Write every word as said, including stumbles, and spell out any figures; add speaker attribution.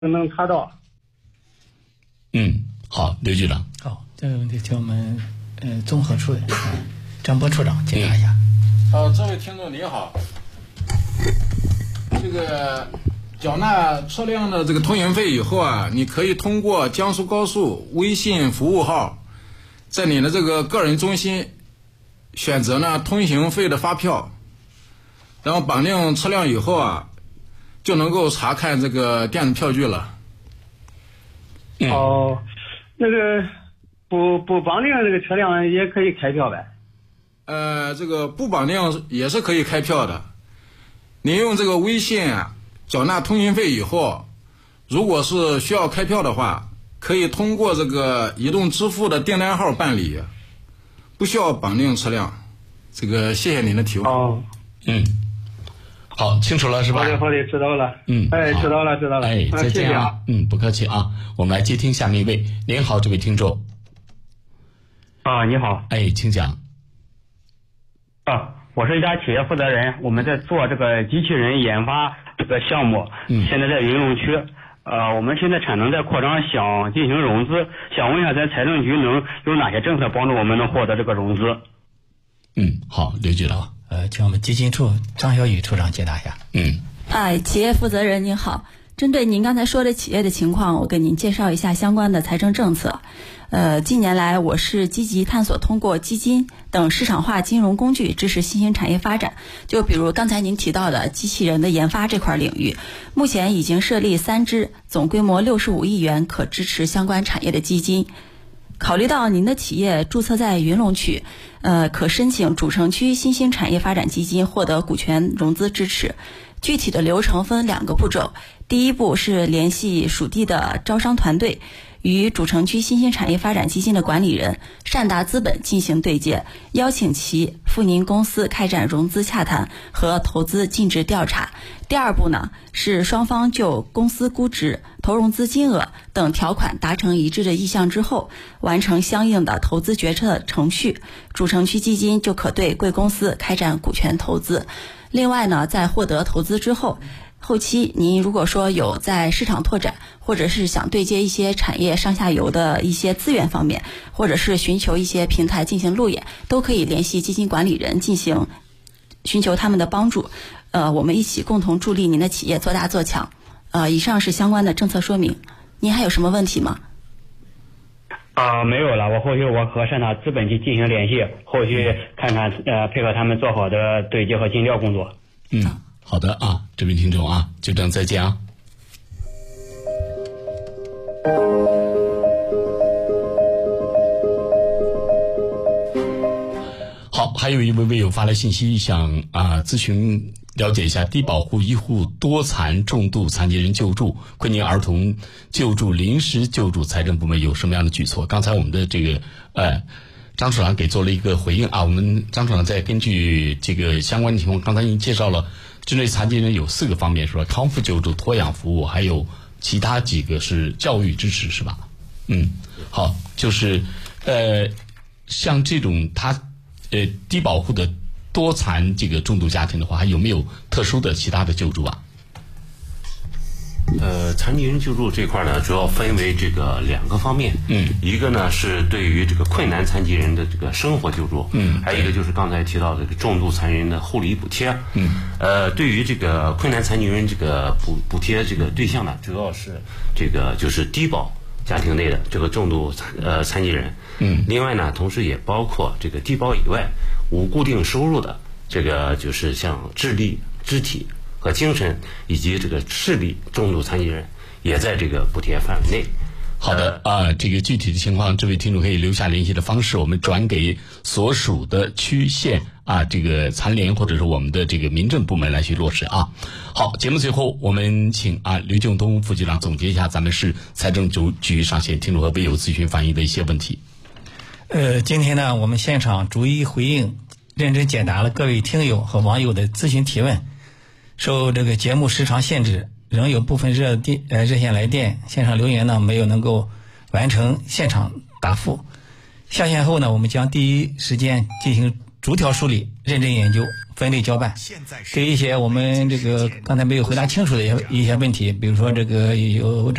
Speaker 1: 能查到。
Speaker 2: 嗯，好，刘局长。
Speaker 3: 好，这个问题请我们呃综合处理嗯张波处长解答一下。
Speaker 4: 好、呃，这位听众你好，这个缴纳车辆的这个通行费以后啊，你可以通过江苏高速微信服务号，在你的这个个人中心选择呢通行费的发票，然后绑定车辆以后啊，就能够查看这个电子票据了。
Speaker 1: 嗯、哦，那个不不绑定这个车辆也可以开票呗？
Speaker 4: 呃，这个不绑定也是可以开票的。您用这个微信啊缴纳通行费以后，如果是需要开票的话，可以通过这个移动支付的订单号办理，不需要绑定车辆。这个谢谢您的提问。
Speaker 1: 哦，
Speaker 2: 嗯，好，清楚了是吧？
Speaker 1: 好的，好的，知道了。
Speaker 2: 嗯，
Speaker 1: 哎，知道了，知道了。
Speaker 2: 哎，再见啊。
Speaker 1: 啊
Speaker 2: 嗯，不客气啊。我们来接听下面一位。您好，这位听众。
Speaker 5: 啊，你好。
Speaker 2: 哎，请讲。
Speaker 5: 啊，我是一家企业负责人，我们在做这个机器人研发这个项目，
Speaker 2: 嗯，
Speaker 5: 现在在云龙区，呃，我们现在产能在扩张，想进行融资，想问一下咱财政局能有哪些政策帮助我们能获得这个融资？
Speaker 2: 嗯，好，刘局长，
Speaker 3: 呃，请我们基金处张小雨处长解答一下。
Speaker 2: 嗯，
Speaker 6: 哎，企业负责人您好，针对您刚才说的企业的情况，我给您介绍一下相关的财政政策。呃，近年来我市积极探索通过基金等市场化金融工具支持新兴产业发展。就比如刚才您提到的机器人的研发这块领域，目前已经设立三支总规模六十五亿元可支持相关产业的基金。考虑到您的企业注册在云龙区，呃，可申请主城区新兴产业发展基金获得股权融资支持。具体的流程分两个步骤，第一步是联系属地的招商团队，与主城区新兴产业发展基金的管理人善达资本进行对接，邀请其赴您公司开展融资洽谈和投资尽职调查。第二步呢，是双方就公司估值、投融资金额等条款达成一致的意向之后，完成相应的投资决策程序，主城区基金就可对贵公司开展股权投资。另外呢，在获得投资之后，后期您如果说有在市场拓展，或者是想对接一些产业上下游的一些资源方面，或者是寻求一些平台进行路演，都可以联系基金管理人进行寻求他们的帮助。呃，我们一起共同助力您的企业做大做强。呃，以上是相关的政策说明。您还有什么问题吗？
Speaker 5: 啊、呃，没有了。我后续我和善达资本去进行联系，后续看看呃配合他们做好的对接和尽调工作。
Speaker 2: 嗯，好的啊，这位听众啊，就这样，再见啊。好，还有一位微友发来信息，想啊咨询了解一下低保户医护多残重度残疾人救助、困境儿童救助、临时救助，财政部门有什么样的举措？刚才我们的这个呃张处长给做了一个回应啊，我们张处长再根据这个相关的情况，刚才已经介绍了，针对残疾人有四个方面，说康复救助、托养服务，还有其他几个是教育支持，是吧？嗯，好，就是呃像这种他呃低保户的多残这个重度家庭的话，还有没有特殊的其他的救助啊？
Speaker 7: 呃，残疾人救助这块呢，主要分为这个两个方面。
Speaker 2: 嗯，
Speaker 7: 一个呢是对于这个困难残疾人的这个生活救助。
Speaker 2: 嗯，
Speaker 7: 还有一个就是刚才提到的这个重度残疾人的护理补贴。
Speaker 2: 嗯，
Speaker 7: 呃，对于这个困难残疾人这个补补贴这个对象呢，主要是这个就是低保家庭内的这个重度残呃残疾人。
Speaker 2: 嗯，
Speaker 7: 另外呢，同时也包括这个低保以外无固定收入的这个就是像智力、肢体和精神以及这个视力重度残疾人也在这个补贴范围内。
Speaker 2: 好的啊、呃，这个具体的情况，这位听众可以留下联系的方式，我们转给所属的区县啊，这个残联或者是我们的这个民政部门来去落实啊。好，节目最后我们请啊刘敬东副局长总结一下咱们市财政局局上线听众和微友咨询反映的一些问题。
Speaker 3: 呃，今天呢，我们现场逐一回应、认真解答了各位听友和网友的咨询提问。受这个节目时长限制，仍有部分热电呃热线来电、线上留言呢没有能够完成现场答复。下线后呢，我们将第一时间进行逐条梳理，认真研究，分类交办。对一些我们这个刚才没有回答清楚的一些一些问题，比如说这个有这